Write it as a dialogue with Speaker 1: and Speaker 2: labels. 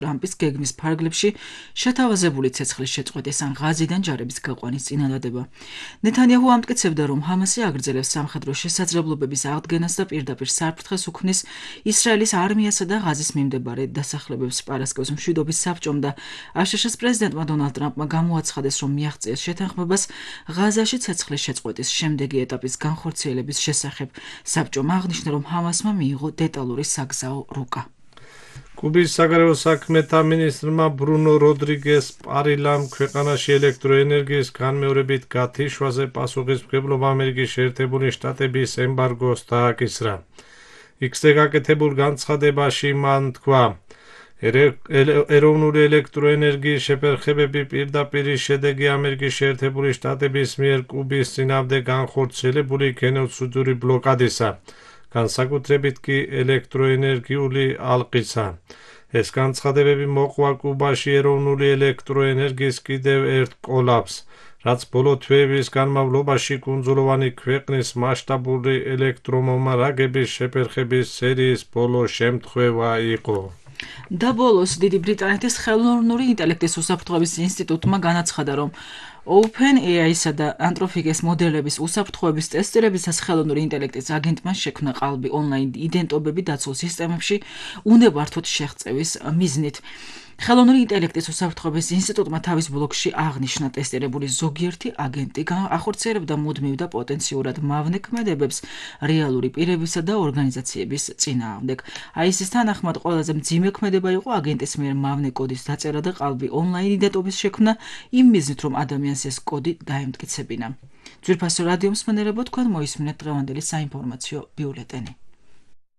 Speaker 1: ტრამპის გეგმის ფარგლებში შეთავაზებული ცეცხლის შეწყვეტის ან ღაზიდან ჯარების გაყვანის წინადადება. ნეთანიაჰუ ამტკიცებდა, რომ ჰამასი აგრძელებს სამხედრო შესაძლებლობების აღდგენას და პირდაპირ საფრთხეს უქმნის ისრაელის არმიასა და ღაზის მიმდებარე დასახლებებს. პარასკევს მშვიდობის საბჭომ და აშშ-ის პრეზიდენტმა დონალდ ტრამპმა გამოაცხადეს, რომ მიაღწიეს შეთანხმებას ღაზაში ცეცხლის შეწყვეტის შემდეგი ეტაპის განხორციელების შესახებ. საბჭომ აღნიშნა, რომ ჰამასმა მიიღო დეტალური საგზაო რუკა.
Speaker 2: კუბის საგარეო საქმეთა მინისტრმა ბრუნო როდრიგეს პარილამ ქვეყანაში ელექტროენერგიის განმეორებით გათიშვაზე პასუხისმგებლობა ამერიკის შეერთებული შტატების ემბარგოს დააკისრა. X-ზე გაკეთებულ განცხადებაში მან თქვა, ეროვნული ელექტროენერგიის შეფერხებები პირდაპირ შედეგი ამერიკის შეერთებული შტატების მიერ კუბის წინააღმდეგ განხორციელებული გენოციდური ბლოკადისა, განსაკუთრებით კი ელექტროენერგიული ალყისა. ეს განცხადებები მოყვა კუბაში ეროვნული ელექტროენერგიის კიდევ ერთ კოლაპსს, რაც ბოლო თვეების განმავლობაში კუნძულოვანი ქვეყნის მასშტაბური ელექტრომომარაგების შეფერხების სერიის ბოლო შემთხვევა იყო.
Speaker 1: და ბოლოს დიდი ბრიტანეთის ხელოვნური ინტელექტის უსაფრთხოების ინსტიტუტმა განაცხადა, რომ OpenAI-სა და Anthropic-ის მოდელების უსაფრთხოების ტესტირებისას ხელოვნური ინტელექტის აგენტმა შექმნა ყალბი ონლაინ იდენტობები დაცულ სისტემებში უნებართვოდ შეღწევის მიზნით. ხელოვნური ინტელექტის უსაფრთხოების ინსტიტუტმა თავის ბლოგში აღნიშნა, ტესტირებული ზოგიერთი აგენტი ახორციელებდა მუდმივ და პოტენციურად მავნე ქმედებებს რეალური პირებისა და ორგანიზაციების წინააღმდეგ. AIS-ის თანახმად, ყველაზე მძიმე ქმედება იყო აგენტის მიერ მავნე კოდის დაწერა და ყალბი ონლაინ იდენტობის შექმნა იმ მიზნით, რომ ადამიანს ეს კოდი დაემტკიცებინა. ძვირფასო რადიო მსმენელებო, თქვენ მოისმინეთ დღევანდელი საინფორმაციო ბიულეტენი.